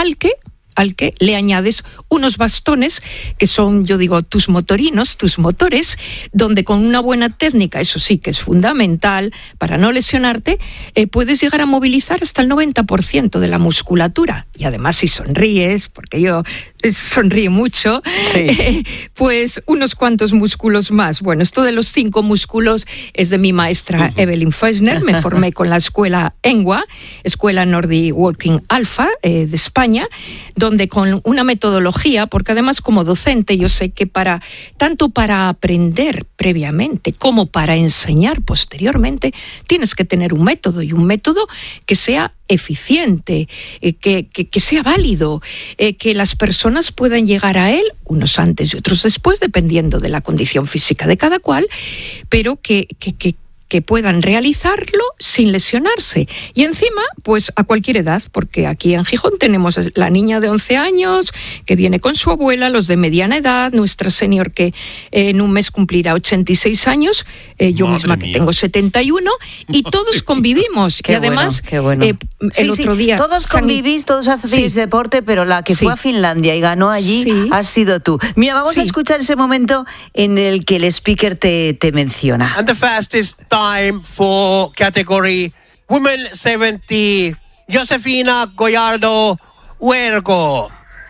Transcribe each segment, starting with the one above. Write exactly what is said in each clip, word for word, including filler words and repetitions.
al que al que le añades unos bastones que son, yo digo, tus motorinos, tus motores, donde con una buena técnica, eso sí que es fundamental para no lesionarte, eh, puedes llegar a movilizar hasta el noventa por ciento de la musculatura. Y además si sonríes, porque yo sonrío mucho, sí. eh, pues unos cuantos músculos más. Bueno, esto de los cinco músculos es de mi maestra uh-huh. Evelyn Feuchner. Me formé con la escuela ENWA, Escuela Nordic Walking Alpha eh, de España, donde con una metodología, porque además como docente yo sé que para tanto para aprender previamente como para enseñar posteriormente tienes que tener un método, y un método que sea eficiente, eh, que, que, que sea válido, eh, que las personas puedan llegar a él, unos antes y otros después, dependiendo de la condición física de cada cual, pero que, que, que que puedan realizarlo sin lesionarse. Y encima, pues a cualquier edad, porque aquí en Gijón tenemos la niña de once años que viene con su abuela, los de mediana edad, nuestra senior que eh, en un mes cumplirá ochenta y seis años, eh, yo Madre misma mía. que tengo setenta y uno, y todos convivimos. Qué y además, bueno, qué bueno. Eh, el sí, otro sí, día... todos convivís, todos hacéis sí. deporte, pero la que sí. fue a Finlandia y ganó allí sí. has sido tú. Mira, vamos sí. a escuchar ese momento en el que el speaker te, te menciona. And the fastest time for category Women seventy, Josefina Gallardo Huergo,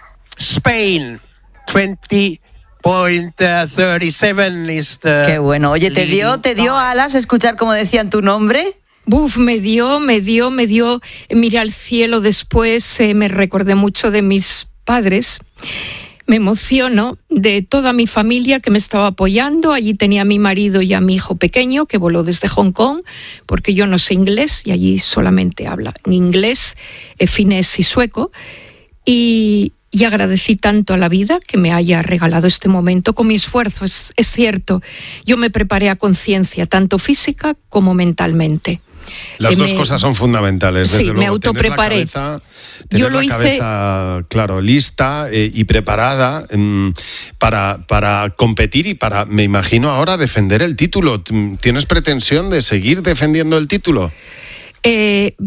Spain, twenty point three seven is the... Qué bueno. Oye, ¿te dio, te dio alas escuchar cómo decían tu nombre? Buf, me dio, me dio, me dio... Miré al cielo después, eh, me recordé mucho de mis padres. Me emociono de toda mi familia que me estaba apoyando. Allí tenía a mi marido y a mi hijo pequeño que voló desde Hong Kong, porque yo no sé inglés y allí solamente habla en inglés, eh, finés y sueco. Y, y agradecí tanto a la vida que me haya regalado este momento con mi esfuerzo. Es, es cierto, yo me preparé a conciencia, tanto física como mentalmente. Las eh, dos me, cosas son fundamentales, desde sí, luego. me autopreparé. Tener la cabeza, tener Yo lo la hice... cabeza, claro, lista eh, y preparada eh, para, para competir y para, me imagino ahora, defender el título. ¿Tienes pretensión de seguir defendiendo el título? Eh,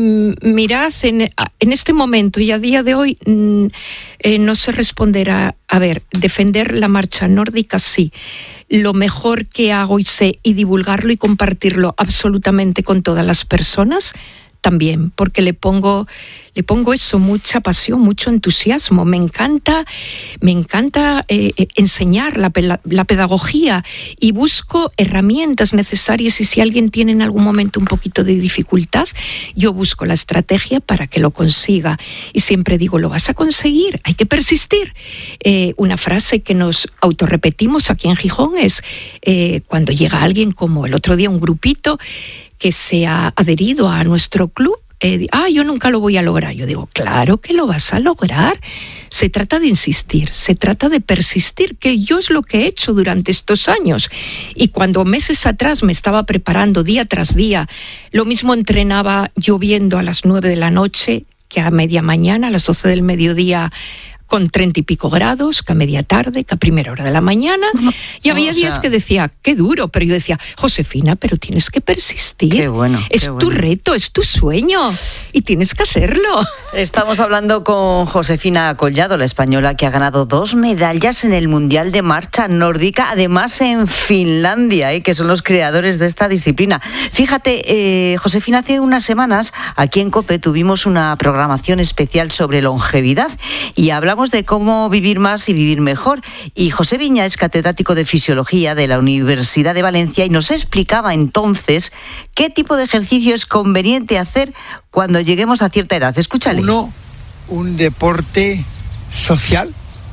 mirad, en, en este momento y a día de hoy mm, eh, no se responderá. A ver, defender la marcha nórdica sí. Lo mejor que hago y sé, y divulgarlo y compartirlo absolutamente con todas las personas, también, porque le pongo, le pongo eso, mucha pasión, mucho entusiasmo. Me encanta, me encanta eh, enseñar la, la pedagogía, y busco herramientas necesarias, y si alguien tiene en algún momento un poquito de dificultad, yo busco la estrategia para que lo consiga. Y siempre digo, lo vas a conseguir, hay que persistir. Eh, una frase que nos autorrepetimos aquí en Gijón es, eh, cuando llega alguien como el otro día, un grupito, que se ha adherido a nuestro club, eh, ah, yo nunca lo voy a lograr. Yo digo, claro que lo vas a lograr. Se trata de insistir, se trata de persistir, que yo es lo que he hecho durante estos años. Y cuando meses atrás me estaba preparando día tras día, lo mismo entrenaba lloviendo a las nueve de la noche que a media mañana, a las doce del mediodía, con treinta y pico grados, que a media tarde, que a primera hora de la mañana. Y había o sea, días que decía, qué duro, pero yo decía, Josefina, pero tienes que persistir. Qué bueno. Es qué tu bueno. reto, es tu sueño, y tienes que hacerlo. Estamos hablando con Josefina Collado, la española que ha ganado dos medallas en el Mundial de Marcha Nórdica, además en Finlandia, ¿eh? que son los creadores de esta disciplina. Fíjate, eh, Josefina, hace unas semanas aquí en COPE tuvimos una programación especial sobre longevidad y hablamos de cómo vivir más y vivir mejor. Y José Viña es catedrático de Fisiología de la Universidad de Valencia y nos explicaba entonces qué tipo de ejercicio es conveniente hacer cuando lleguemos a cierta edad. Escúchale. Uno, un deporte social.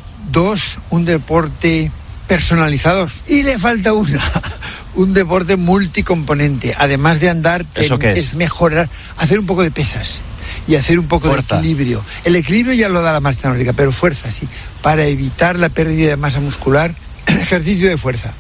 Dos, un deporte personalizado. Y le falta una, un deporte multicomponente. Además de andar, ¿Eso qué es? es mejorar, hacer un poco de pesas y hacer un poco fuerza. de equilibrio. El equilibrio ya lo da la marcha nórdica, pero fuerza, sí. Para evitar la pérdida de masa muscular, ejercicio de fuerza.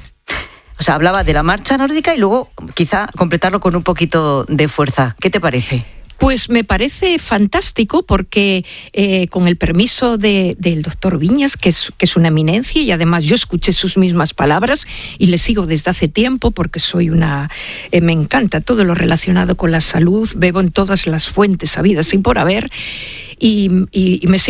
O sea, hablaba de la marcha nórdica y luego quizá completarlo con un poquito de fuerza. ¿Qué te parece? Pues me parece fantástico porque eh, con el permiso de, del doctor Viñas, que es, que es una eminencia, y además yo escuché sus mismas palabras y le sigo desde hace tiempo porque soy una... Eh, me encanta todo lo relacionado con la salud, bebo en todas las fuentes habidas y por haber, y, y, y me sigo